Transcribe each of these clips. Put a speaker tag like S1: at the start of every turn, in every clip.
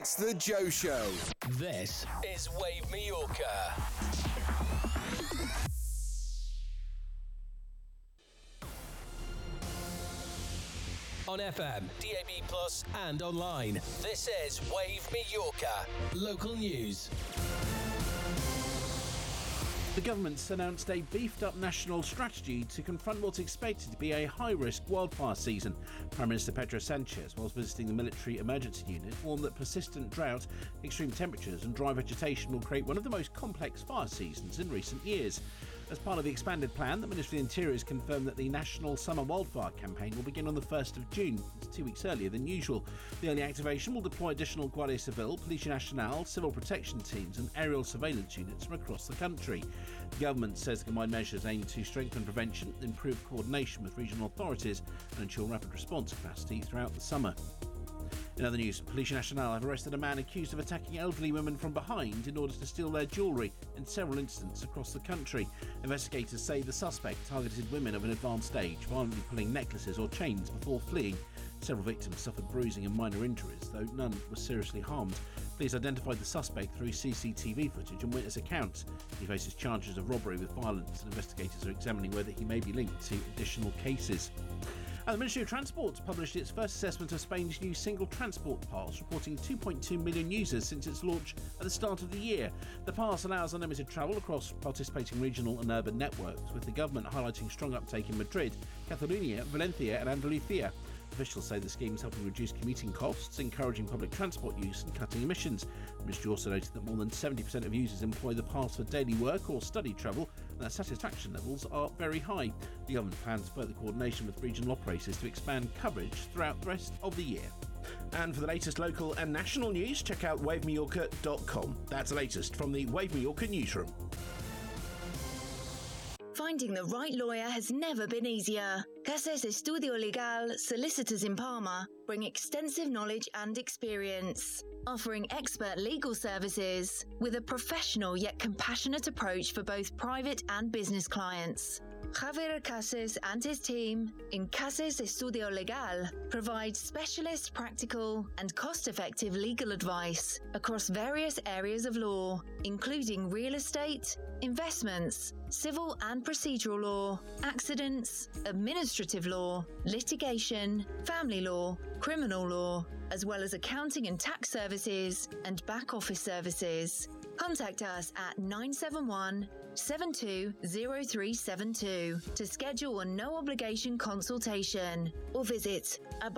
S1: It's the Joe Show.
S2: This is Wave Mallorca. On FM, DAB+, and online. This is Wave Mallorca. Local news.
S3: The government's announced a beefed-up national strategy to confront what's expected to be a high-risk wildfire season. Prime Minister Pedro Sanchez, whilst visiting the military emergency unit, warned that persistent drought, extreme temperatures and dry vegetation will create one of the most complex fire seasons in recent years. As part of the expanded plan, the Ministry of the Interior has confirmed that the National Summer Wildfire Campaign will begin on the 1st of June. It's 2 weeks earlier than usual. The early activation will deploy additional Guardia Civil, Police Nationale, civil protection teams and aerial surveillance units from across the country. The government says the combined measures aim to strengthen prevention, improve coordination with regional authorities and ensure rapid response capacity throughout the summer. In other news, Police Nationale have arrested a man accused of attacking elderly women from behind in order to steal their jewellery in several incidents across the country. Investigators say the suspect targeted women of an advanced age, violently pulling necklaces or chains before fleeing. Several victims suffered bruising and minor injuries, though none were seriously harmed. Police identified the suspect through CCTV footage and witness accounts. He faces charges of robbery with violence, and investigators are examining whether he may be linked to additional cases. And the Ministry of Transport published its first assessment of Spain's new single transport pass, reporting 2.2 million users since its launch at the start of the year. The pass allows unlimited travel across participating regional and urban networks, with the government highlighting strong uptake in Madrid, Catalonia, Valencia and Andalusia. Officials say the scheme is helping reduce commuting costs, encouraging public transport use and cutting emissions. The Ministry also noted that more than 70% of users employ the pass for daily work or study travel, and their satisfaction levels are very high. The government plans further coordination with regional operators to expand coverage throughout the rest of the year.
S4: And for the latest local and national news, check out wavemallorca.com. That's the latest from the Wave Mallorca newsroom.
S5: Finding the right lawyer has never been easier. Cases Estudio Legal Solicitors in Palma bring extensive knowledge and experience, offering expert legal services with a professional yet compassionate approach for both private and business clients. Javier Cases and his team in Cases Estudio Legal provide specialist, practical and cost-effective legal advice across various areas of law, including real estate, investments, civil and procedural law, accidents, administrative law, litigation, family law, criminal law, as well as accounting and tax services and back office services. Contact us at 971-720372 to schedule a no-obligation consultation or visit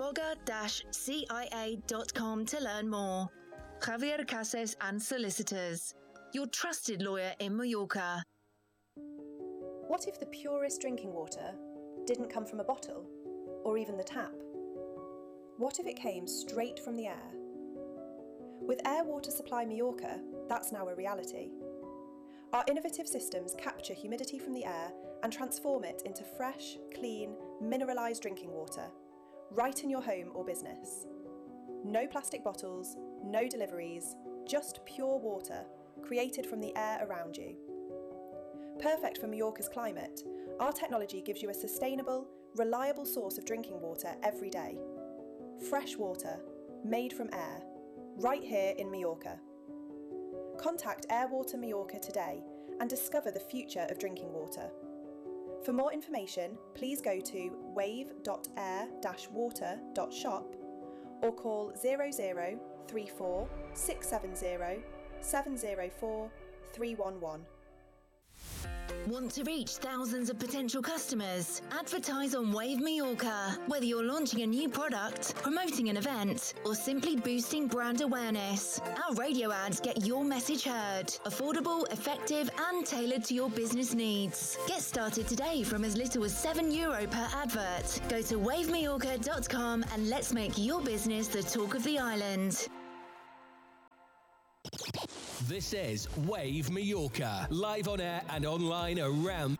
S5: aboga-cia.com to learn more. Javier Cases and Solicitors, your trusted lawyer in Mallorca.
S6: What if the purest drinking water didn't come from a bottle or even the tap? What if it came straight from the air? With Air Water Supply Mallorca, that's now a reality. Our innovative systems capture humidity from the air and transform it into fresh, clean, mineralised drinking water, right in your home or business. No plastic bottles, no deliveries, just pure water, created from the air around you. Perfect for Mallorca's climate, our technology gives you a sustainable, reliable source of drinking water every day. Fresh water, made from air, right here in Mallorca. Contact Air Water Mallorca today and discover the future of drinking water. For more information, please go to wave.air-water.shop or call 0034 670 704 311.
S5: Want to reach thousands of potential customers? Advertise on Wave Mallorca. Whether you're launching a new product, promoting an event, or simply boosting brand awareness, our radio ads get your message heard. Affordable, effective, and tailored to your business needs. Get started today from as little as €7 per advert. Go to wavemallorca.com and let's make your business the talk of the island.
S2: This is Wave Mallorca, live on air and online around.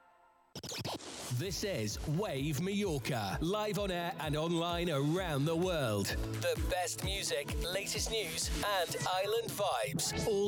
S2: This is Wave Mallorca, live on air and online around the world. The best music, latest news, and island vibes, all